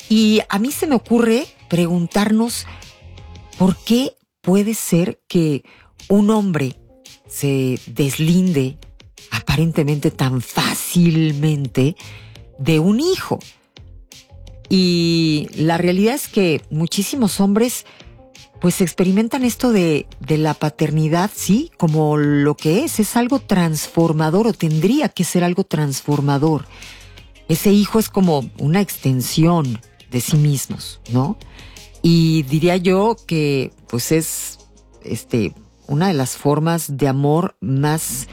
Y a mí se me ocurre preguntarnos por qué puede ser que un hombre se deslinde aparentemente tan fácilmente de un hijo. Y la realidad es que muchísimos hombres pues experimentan esto de la paternidad, sí, como lo que es algo transformador, o tendría que ser algo transformador. Ese hijo es como una extensión de sí mismos, ¿no? Y diría yo que pues es una de las formas de amor más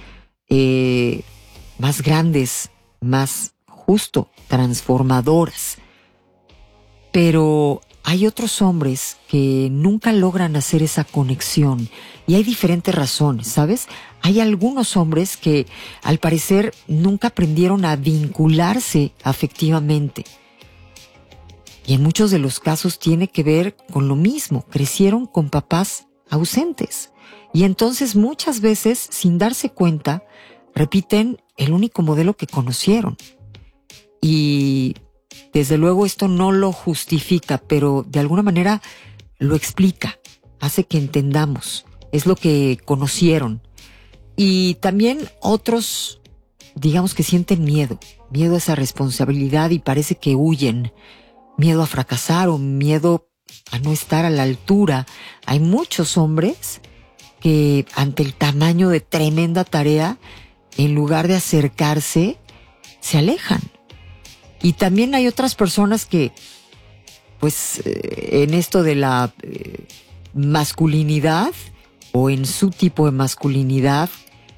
grandes, más justo, transformadoras. Pero hay otros hombres que nunca logran hacer esa conexión y hay diferentes razones, ¿sabes? Hay algunos hombres que al parecer nunca aprendieron a vincularse afectivamente. Y en muchos de los casos tiene que ver con lo mismo, crecieron con papás ausentes. Y entonces muchas veces, sin darse cuenta, repiten el único modelo que conocieron. Y desde luego esto no lo justifica, pero de alguna manera lo explica, hace que entendamos, es lo que conocieron. Y también otros, digamos que sienten miedo a esa responsabilidad y parece que huyen, miedo a fracasar o miedo a no estar a la altura. Hay muchos hombres que ante el tamaño de tremenda tarea, en lugar de acercarse, se alejan. Y también hay otras personas que, pues, en esto de la masculinidad o en su tipo de masculinidad,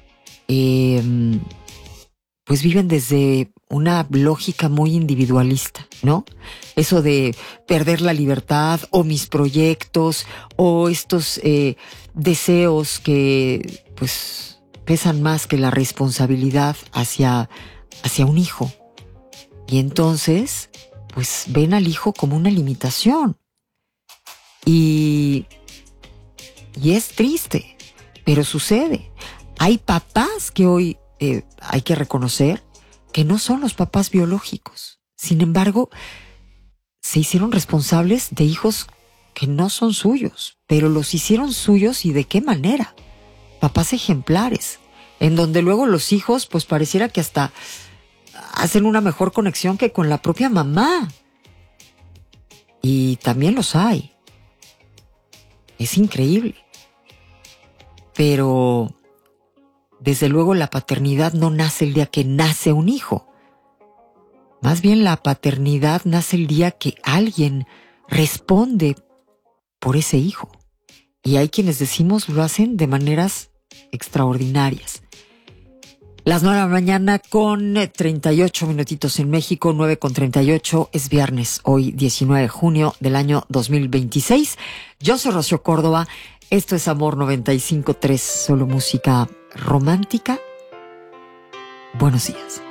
pues viven desde una lógica muy individualista, ¿no? Eso de perder la libertad o mis proyectos o estos deseos que, pues, pesan más que la responsabilidad hacia un hijo. Y entonces, pues ven al hijo como una limitación. Y es triste, pero sucede. Hay papás que hoy hay que reconocer que no son los papás biológicos. Sin embargo, se hicieron responsables de hijos que no son suyos, pero los hicieron suyos, ¿y de qué manera? Papás ejemplares, en donde luego los hijos, pues pareciera que hasta hacen una mejor conexión que con la propia mamá. Y también los hay. Es increíble. Pero desde luego la paternidad no nace el día que nace un hijo. Más bien la paternidad nace el día que alguien responde por ese hijo. Y hay quienes decimos lo hacen de maneras extraordinarias. Las 9 de la mañana con 38 minutitos en México, 9:38, es viernes, hoy 19 de junio del año 2026. Yo soy Rocío Córdoba, esto es Amor 95.3, solo música romántica. Buenos días.